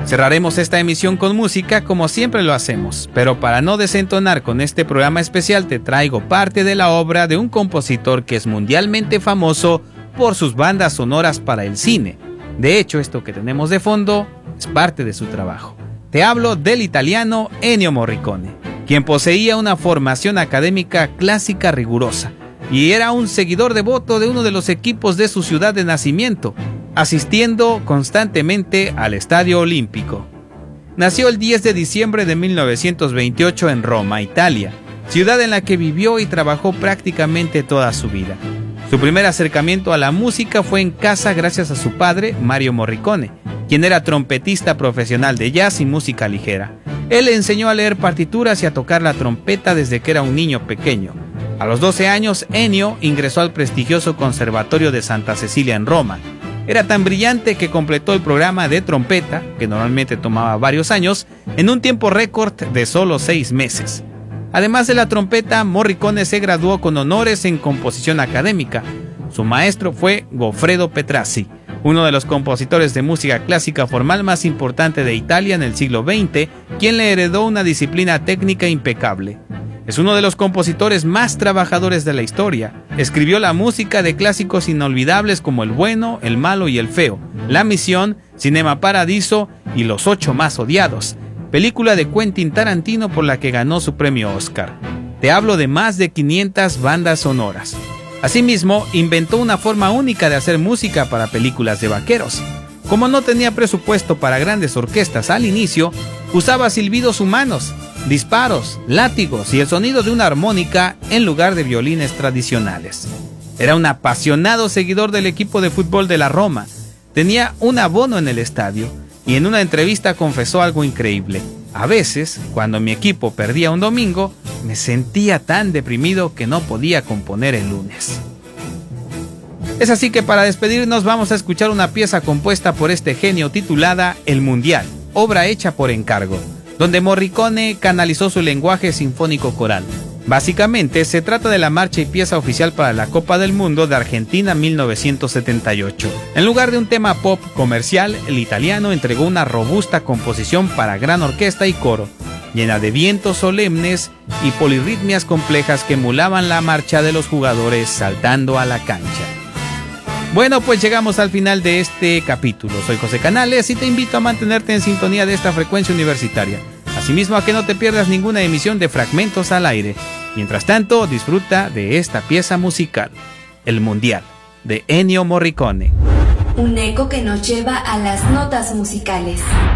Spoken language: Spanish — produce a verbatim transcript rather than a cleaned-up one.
Cerraremos esta emisión con música como siempre lo hacemos, pero para no desentonar con este programa especial te traigo parte de la obra de un compositor que es mundialmente famoso por sus bandas sonoras para el cine. De hecho, esto que tenemos de fondo es parte de su trabajo. Te hablo del italiano Ennio Morricone, quien poseía una formación académica clásica rigurosa y era un seguidor devoto de uno de los equipos de su ciudad de nacimiento, asistiendo constantemente al Estadio Olímpico. Nació el diez de diciembre de mil novecientos veintiocho en Roma, Italia, ciudad en la que vivió y trabajó prácticamente toda su vida. Su primer acercamiento a la música fue en casa gracias a su padre, Mario Morricone, quien era trompetista profesional de jazz y música ligera. Él le enseñó a leer partituras y a tocar la trompeta desde que era un niño pequeño. A los doce años, Ennio ingresó al prestigioso Conservatorio de Santa Cecilia en Roma. Era tan brillante que completó el programa de trompeta, que normalmente tomaba varios años, en un tiempo récord de solo seis meses. Además de la trompeta, Morricone se graduó con honores en composición académica. Su maestro fue Goffredo Petrassi, uno de los compositores de música clásica formal más importante de Italia en el siglo veinte, quien le heredó una disciplina técnica impecable. Es uno de los compositores más trabajadores de la historia. Escribió la música de clásicos inolvidables como El bueno, el malo y el feo, La misión, Cinema Paradiso y Los ocho más odiados, película de Quentin Tarantino por la que ganó su premio Oscar. Te hablo de más de quinientas bandas sonoras. Asimismo, inventó una forma única de hacer música para películas de vaqueros. Como no tenía presupuesto para grandes orquestas al inicio, usaba silbidos humanos, disparos, látigos y el sonido de una armónica en lugar de violines tradicionales. Era un apasionado seguidor del equipo de fútbol de la Roma. Tenía un abono en el estadio y en una entrevista confesó algo increíble. A veces, cuando mi equipo perdía un domingo, me sentía tan deprimido que no podía componer el lunes. Es así que para despedirnos vamos a escuchar una pieza compuesta por este genio titulada El Mundial, obra hecha por encargo, donde Morricone canalizó su lenguaje sinfónico coral. Básicamente se trata de la marcha y pieza oficial para la Copa del Mundo de Argentina mil novecientos setenta y ocho. En lugar de un tema pop comercial, el italiano entregó una robusta composición para gran orquesta y coro, llena de vientos solemnes y polirritmias complejas que emulaban la marcha de los jugadores saltando a la cancha. Bueno, pues llegamos al final de este capítulo. Soy José Canales y te invito a mantenerte en sintonía de esta frecuencia universitaria. Asimismo, a que no te pierdas ninguna emisión de Fragmentos al Aire. Mientras tanto, disfruta de esta pieza musical, El Mundial, de Ennio Morricone. Un eco que nos lleva a las notas musicales.